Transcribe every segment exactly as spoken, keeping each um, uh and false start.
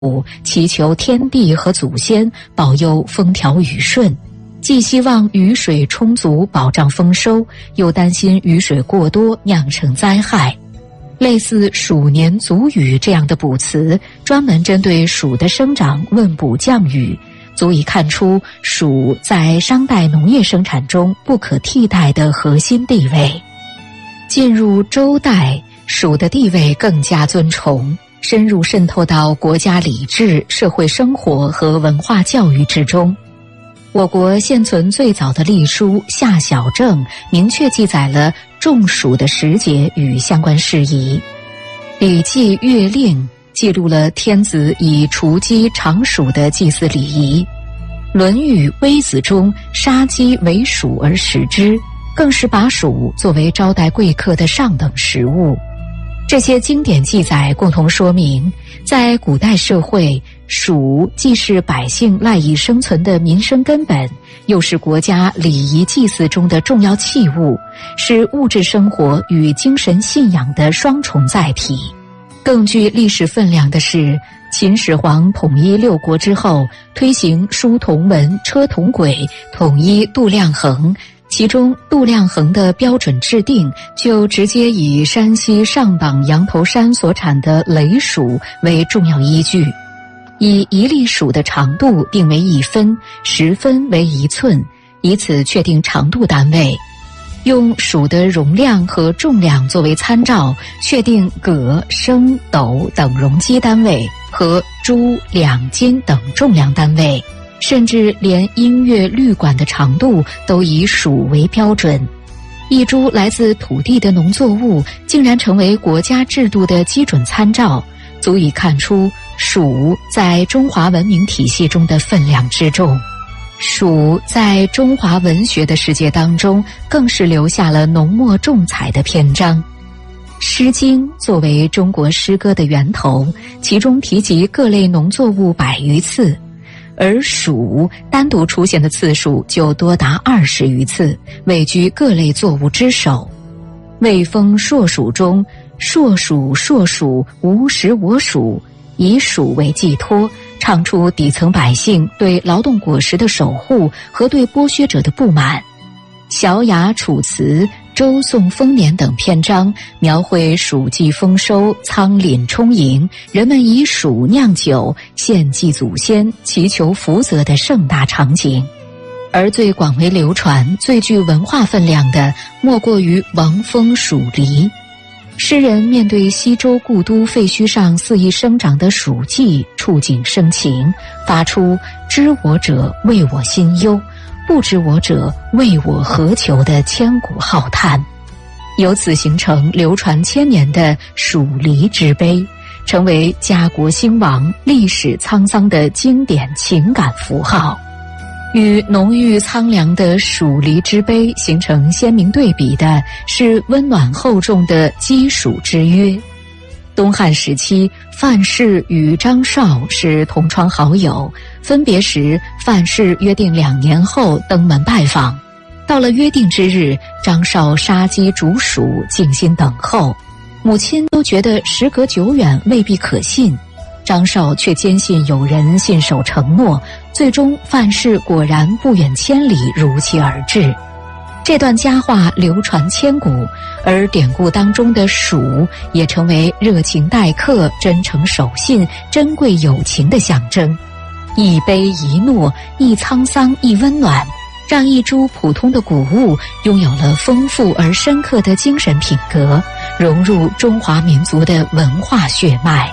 祈求天地和祖先保佑风调雨顺，既希望雨水充足保障丰收，又担心雨水过多酿成灾害。类似鼠年足雨这样的卜辞，专门针对鼠的生长问卜降雨，足以看出鼠在商代农业生产中不可替代的核心地位。进入周代，鼠的地位更加尊崇，深入渗透到国家礼制、社会生活和文化教育之中。我国现存最早的隶书《夏小正》明确记载了中暑的时节与相关事宜。《礼记·乐令》记录了天子以雏鸡尝暑的祭祀礼仪。《论语·微子》中杀鸡为鼠而食之，更是把鼠作为招待贵客的上等食物。这些经典记载共同说明，在古代社会，鼠既是百姓赖以生存的民生根本，又是国家礼仪祭祀中的重要器物，是物质生活与精神信仰的双重载体。更具历史分量的是，秦始皇统一六国之后，推行书同文、车同轨，统一度量衡。其中度量衡的标准制定就直接以山西上榜羊头山所产的雷鼠为重要依据，以一粒鼠的长度定为一分，十分为一寸，以此确定长度单位。用鼠的容量和重量作为参照，确定葛、升、斗等容积单位和铢、两、斤等重量单位。甚至连音乐律管的长度都以鼠为标准。一株来自土地的农作物竟然成为国家制度的基准参照，足以看出鼠在中华文明体系中的分量之重。鼠在中华文学的世界当中更是留下了浓墨重彩的篇章。《诗经》作为中国诗歌的源头，其中提及各类农作物百余次，而鼠单独出现的次数就多达二十余次，位居各类作物之首。《魏风·硕鼠》中，硕鼠硕鼠，无食我黍，以鼠为寄托，唱出底层百姓对劳动果实的守护和对剥削者的不满。《小雅·楚辞》、周宋丰年等篇章描绘黍季丰收，仓廪充盈，人们以黍酿酒，献祭祖先，祈求福泽的盛大场景。而最广为流传、最具文化分量的，莫过于王风黍离。诗人面对西周故都废墟上肆意生长的黍稷，触景生情，发出知我者为我心忧，不知我者为我何求的千古浩叹，由此形成流传千年的黍离之悲，成为家国兴亡、历史沧桑的经典情感符号。与浓郁苍凉的黍离之悲形成鲜明对比的是温暖厚重的鸡黍之约。东汉时期，范氏与张绍是同窗好友，分别时范氏约定两年后登门拜访。到了约定之日，张绍杀鸡煮黍，静心等候。母亲都觉得时隔久远未必可信，张绍却坚信有人信守承诺，最终范氏果然不远千里如期而至。这段佳话流传千古，而典故当中的黍也成为热情待客、真诚守信、珍贵友情的象征。一悲一诺，一沧桑一温暖，让一株普通的谷物拥有了丰富而深刻的精神品格，融入中华民族的文化血脉。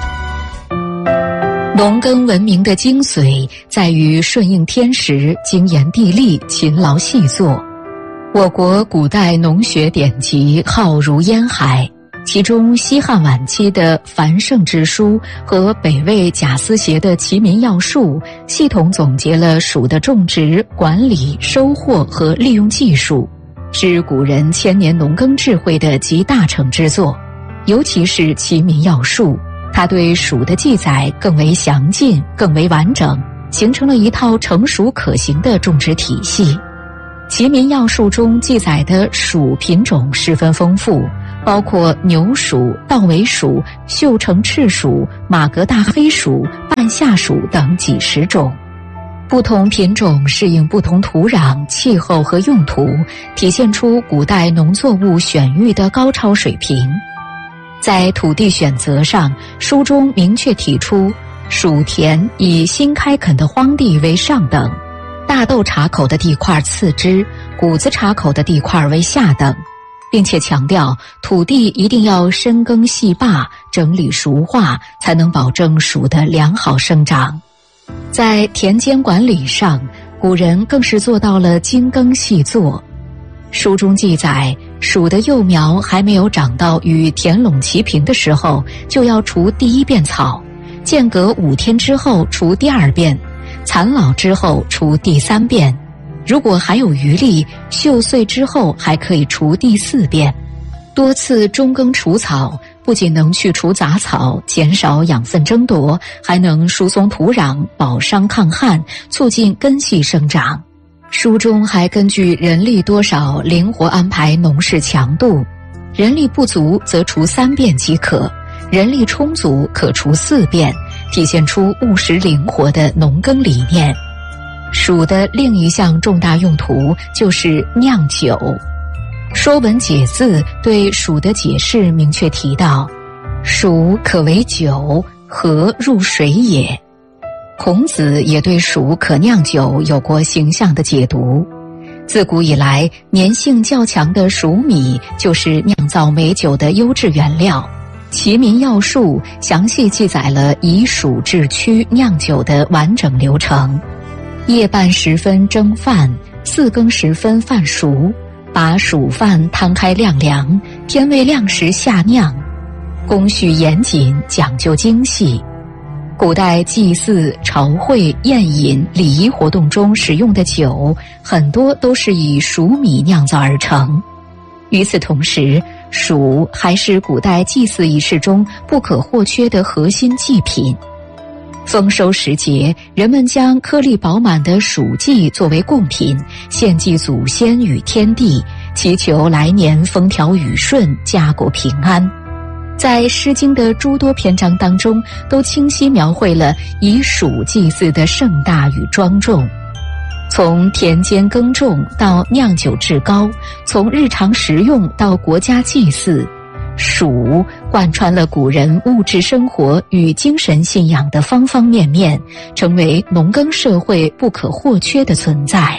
农耕文明的精髓在于顺应天时、精研地利、勤劳细作。我国古代农学典籍浩如烟海，其中西汉晚期的《繁盛之书》和北魏贾思勰的《齐民要术》系统总结了黍的种植、管理、收获和利用技术，是古人千年农耕智慧的集大成之作。尤其是《齐民要术》，它对黍的记载更为详尽、更为完整，形成了一套成熟可行的种植体系。《齐民要术》中记载的黍品种十分丰富， 包括牛属、稻尾属、绣橙赤属、马格大黑属、半夏属等几十种。不同品种适应不同土壤、气候和用途，体现出古代农作物选育的高超水平。在土地选择上，书中明确提出，属田以新开垦的荒地为上等，大豆茬口的地块次之，谷子茬口的地块为下等，并且强调土地一定要深耕细坝，整理熟化，才能保证黍的良好生长。在田间管理上，古人更是做到了精耕细作。书中记载，黍的幼苗还没有长到与田垄齐平的时候，就要除第一遍草，间隔五天之后除第二遍，残老之后除第三遍，如果还有余力，锈碎之后还可以除第四遍。多次中耕除草，不仅能去除杂草，减少养分争夺，还能疏松土壤，保墒抗旱，促进根系生长。书中还根据人力多少灵活安排农事强度，人力不足则除三遍即可，人力充足可除四遍，体现出务实灵活的农耕理念。黍的另一项重大用途就是酿酒。《说文解字》对黍的解释明确提到，黍可为酒，何入水也。孔子也对黍可酿酒有过形象的解读。自古以来，粘性较强的黍米就是酿造美酒的优质原料。《齐民要术》详细记载了以黍制曲酿酒的完整流程。夜半时分蒸饭，四更时分饭熟，把黍饭摊开晾凉，天未亮时下酿，工序严谨，讲究精细。古代祭祀、朝会、宴饮、礼仪活动中使用的酒，很多都是以黍米酿造而成。与此同时，黍还是古代祭祀仪式中不可或缺的核心祭品。丰收时节，人们将颗粒饱满的黍稷作为贡品，献祭祖先与天地，祈求来年风调雨顺，家国平安。在《诗经》的诸多篇章当中，都清晰描绘了以黍祭祀的盛大与庄重。从田间耕种到酿酒制膏，从日常食用到国家祭祀，黍贯穿了古人物质生活与精神信仰的方方面面，成为农耕社会不可或缺的存在。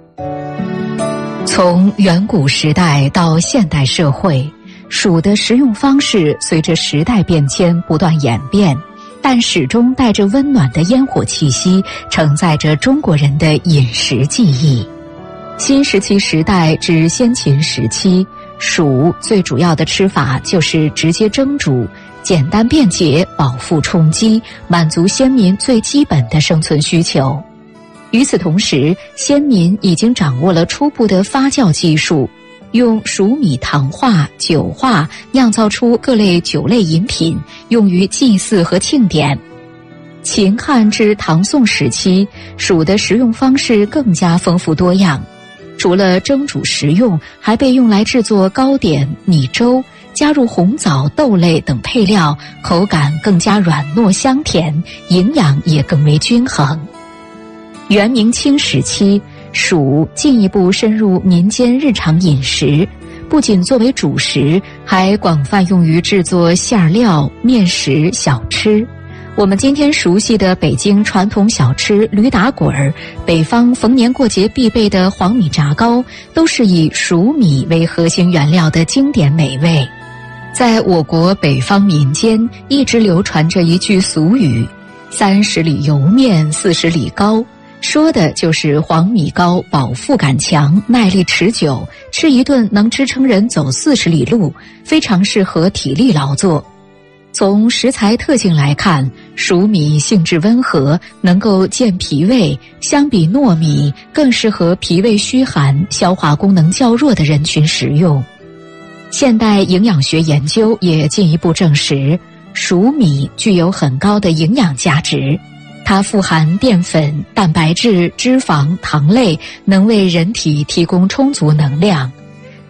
从远古时代到现代社会，黍的食用方式随着时代变迁不断演变，但始终带着温暖的烟火气息，承载着中国人的饮食记忆。新石器时代至先秦时期，黍最主要的吃法就是直接蒸煮，简单便捷，饱腹充饥，满足先民最基本的生存需求。与此同时，先民已经掌握了初步的发酵技术，用黍米糖化、酒化，酿造出各类酒类饮品，用于祭祀和庆典。秦汉至唐宋时期，黍的食用方式更加丰富多样，除了蒸煮食用，还被用来制作糕点、米粥，加入红枣、豆类等配料，口感更加软糯香甜，营养也更为均衡。元明清时期，黍进一步深入民间日常饮食，不仅作为主食，还广泛用于制作馅料、面食、小吃。我们今天熟悉的北京传统小吃驴打滚儿，北方逢年过节必备的黄米炸糕，都是以黍米为核心原料的经典美味。在我国北方民间一直流传着一句俗语：三十里油面，四十里糕，说的就是黄米糕饱腹感强，耐力持久，吃一顿能支撑人走四十里路，非常适合体力劳作。从食材特性来看，黍米性质温和，能够健脾胃，相比糯米更适合脾胃虚寒、消化功能较弱的人群食用。现代营养学研究也进一步证实，黍米具有很高的营养价值。它富含淀粉、蛋白质、脂肪、糖类，能为人体提供充足能量。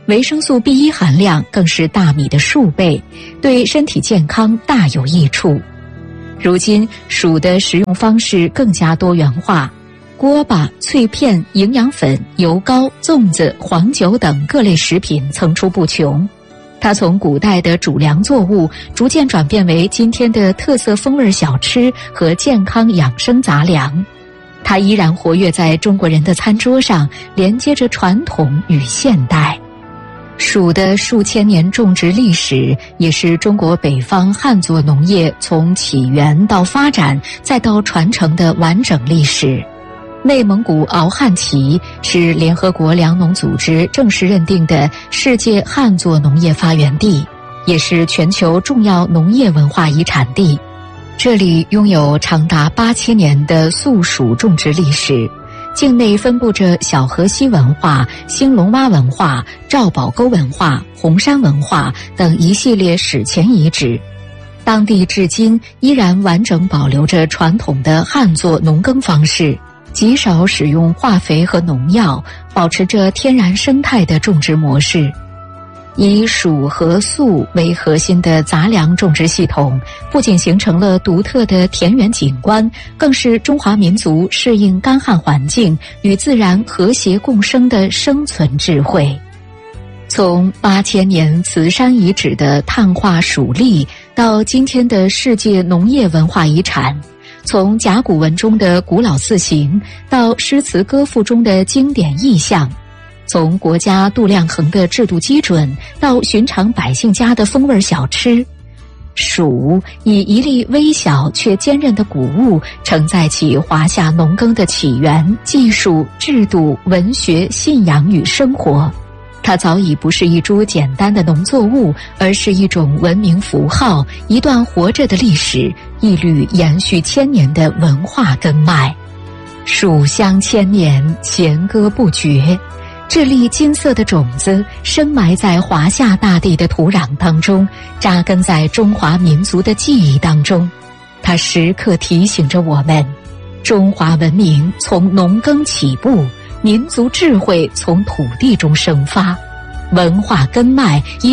维生素 B 一 含量更是大米的数倍，对身体健康大有益处。如今薯的食用方式更加多元化，锅巴、脆片、营养粉、油糕、粽子、黄酒等各类食品层出不穷。它从古代的主粮作物逐渐转变为今天的特色风味小吃和健康养生杂粮。它依然活跃在中国人的餐桌上，连接着传统与现代。薯的数千年种植历史，也是中国北方汉族农业从起源到发展再到传承的完整历史。内蒙古敖汉旗是联合国粮农组织正式认定的世界汉族农业发源地，也是全球重要农业文化遗产地。这里拥有长达八千年的粟薯种植历史，境内分布着小河西文化、兴隆洼文化、赵堡沟文化、红山文化等一系列史前遗址。当地至今依然完整保留着传统的汉作农耕方式，极少使用化肥和农药，保持着天然生态的种植模式。以薯和粟为核心的杂粮种植系统，不仅形成了独特的田园景观，更是中华民族适应干旱环境与自然和谐共生的生存智慧。从八千年慈山遗址的碳化薯粒，到今天的世界农业文化遗产，从甲骨文中的古老字形，到诗词歌赋中的经典意象，从国家度量衡的制度基准，到寻常百姓家的风味小吃，薯以一粒微小却坚韧的谷物，承载起华夏农耕的起源、技术、制度、文学、信仰与生活。它早已不是一株简单的农作物，而是一种文明符号，一段活着的历史，一缕延续千年的文化根脉。薯香千年，弦歌不绝。这粒金色的种子深埋在华夏大地的土壤当中，扎根在中华民族的记忆当中。它时刻提醒着我们，中华文明从农耕起步，民族智慧从土地中生发，文化根脉一